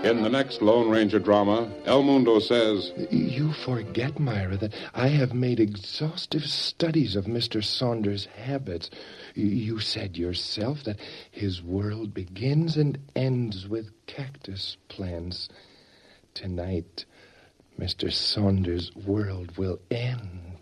In the next Lone Ranger drama, El Mundo says, You forget, Myra, that I have made exhaustive studies of Mr. Saunders' habits. You said yourself that his world begins and ends with cactus plants. Tonight, Mr. Saunders' world will end